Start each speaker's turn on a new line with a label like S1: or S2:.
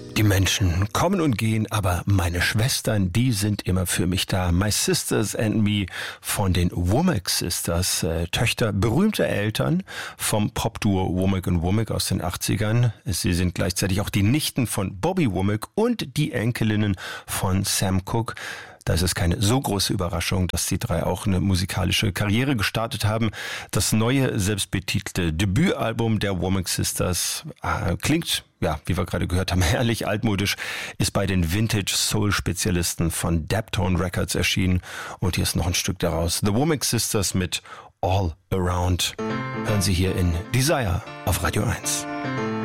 S1: Die Menschen kommen und gehen, aber meine Schwestern, die sind immer für mich da. My Sisters and Me von den Womack Sisters, Töchter berühmter Eltern vom Popduo Womack und Womack aus den 80ern. Sie sind gleichzeitig auch die Nichten von Bobby Womack und die Enkelinnen von Sam Cooke. Da ist es keine so große Überraschung, dass die drei auch eine musikalische Karriere gestartet haben. Das neue, selbstbetitelte Debütalbum der Womack Sisters klingt, ja, wie wir gerade gehört haben, herrlich altmodisch, ist bei den Vintage-Soul-Spezialisten von Daptone Records erschienen. Und hier ist noch ein Stück daraus. The Womack Sisters mit All Around. Hören Sie hier in Desire auf Radio 1.